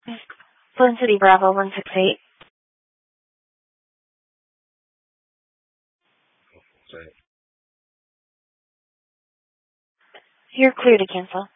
Flint City Bravo 168. Say it. You're clear to cancel.